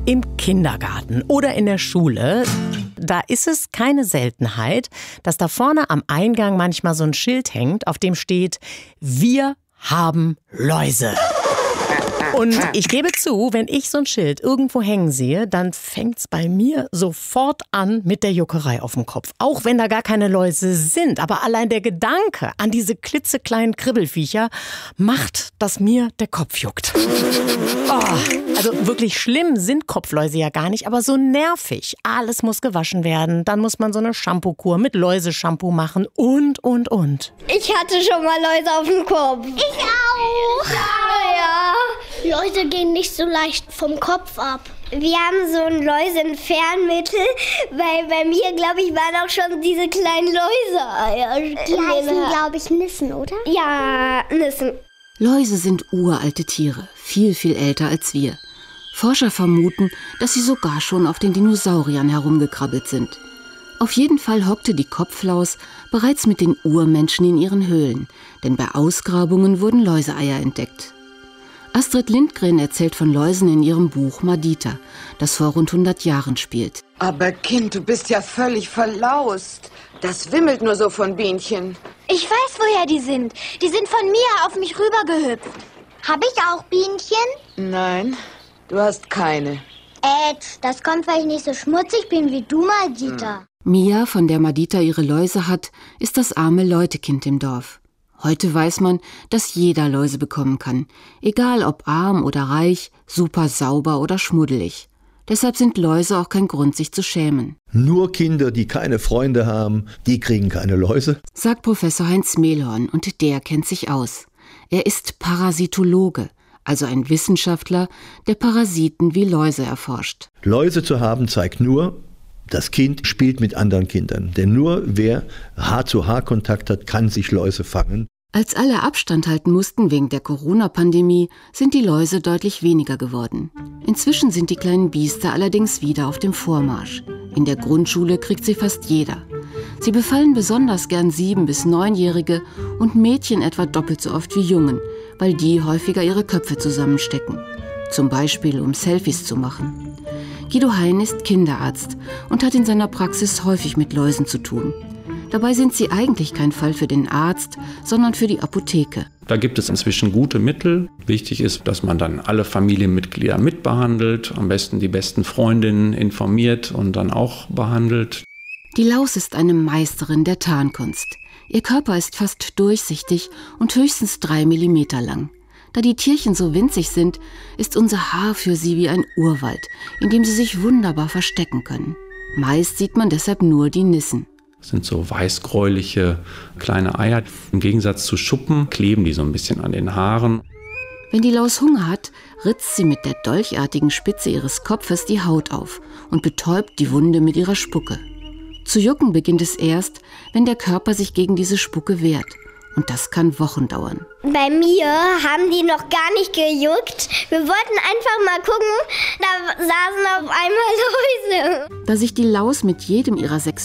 Im Kindergarten oder in der Schule, da ist es keine Seltenheit, dass da vorne am Eingang manchmal so ein Schild hängt, auf dem steht: Wir haben Läuse. Und ich gebe zu, wenn ich so ein Schild irgendwo hängen sehe, dann fängt's bei mir sofort an mit der Juckerei auf dem Kopf. Auch wenn da gar keine Läuse sind. Aber allein der Gedanke an diese klitzekleinen Kribbelviecher macht, dass mir der Kopf juckt. Oh, also wirklich schlimm sind Kopfläuse ja gar nicht, aber so nervig. Alles muss gewaschen werden. Dann muss man so eine Shampoo-Kur mit Läuseshampoo machen und. Ich hatte schon mal Läuse auf dem Kopf. Ich auch. Ja. Läuse gehen nicht so leicht vom Kopf ab. Wir haben so ein Läusenfernmittel, weil bei mir, glaube ich, waren auch schon diese kleinen Läuseeier. Die heißen, glaube ich, Nissen, oder? Ja, Nissen. Läuse sind uralte Tiere, viel, viel älter als wir. Forscher vermuten, dass sie sogar schon auf den Dinosauriern herumgekrabbelt sind. Auf jeden Fall hockte die Kopflaus bereits mit den Urmenschen in ihren Höhlen, denn bei Ausgrabungen wurden Läuseeier entdeckt. Astrid Lindgren erzählt von Läusen in ihrem Buch Madita, das vor rund 100 Jahren spielt. Aber Kind, du bist ja völlig verlaust. Das wimmelt nur so von Bienchen. Ich weiß, woher die sind. Die sind von mir auf mich rübergehüpft. Habe ich auch Bienchen? Nein, du hast keine. Das kommt, weil ich nicht so schmutzig bin wie du, Madita. Mia, von der Madita ihre Läuse hat, ist das arme Leutekind im Dorf. Heute weiß man, dass jeder Läuse bekommen kann, egal ob arm oder reich, super sauber oder schmuddelig. Deshalb sind Läuse auch kein Grund, sich zu schämen. Nur Kinder, die keine Freunde haben, die kriegen keine Läuse, sagt Professor Heinz Mehlhorn, und der kennt sich aus. Er ist Parasitologe, also ein Wissenschaftler, der Parasiten wie Läuse erforscht. Läuse zu haben zeigt nur, das Kind spielt mit anderen Kindern. Denn nur wer Haar-zu-Haar-Kontakt hat, kann sich Läuse fangen. Als alle Abstand halten mussten wegen der Corona-Pandemie, sind die Läuse deutlich weniger geworden. Inzwischen sind die kleinen Biester allerdings wieder auf dem Vormarsch. In der Grundschule kriegt sie fast jeder. Sie befallen besonders gern 7- bis 9-Jährige und Mädchen etwa doppelt so oft wie Jungen, weil die häufiger ihre Köpfe zusammenstecken. Zum Beispiel, um Selfies zu machen. Guido Hein ist Kinderarzt und hat in seiner Praxis häufig mit Läusen zu tun. Dabei sind sie eigentlich kein Fall für den Arzt, sondern für die Apotheke. Da gibt es inzwischen gute Mittel. Wichtig ist, dass man dann alle Familienmitglieder mitbehandelt, am besten die besten Freundinnen informiert und dann auch behandelt. Die Laus ist eine Meisterin der Tarnkunst. Ihr Körper ist fast durchsichtig und höchstens 3 Millimeter lang. Da die Tierchen so winzig sind, ist unser Haar für sie wie ein Urwald, in dem sie sich wunderbar verstecken können. Meist sieht man deshalb nur die Nissen. Das sind so weißgräuliche kleine Eier. Im Gegensatz zu Schuppen kleben die so ein bisschen an den Haaren. Wenn die Laus Hunger hat, ritzt sie mit der dolchartigen Spitze ihres Kopfes die Haut auf und betäubt die Wunde mit ihrer Spucke. Zu jucken beginnt es erst, wenn der Körper sich gegen diese Spucke wehrt. Und das kann Wochen dauern. Bei mir haben die noch gar nicht gejuckt. Wir wollten einfach mal gucken, da saßen auf einmal Läuse. Da sich die Laus mit jedem ihrer 6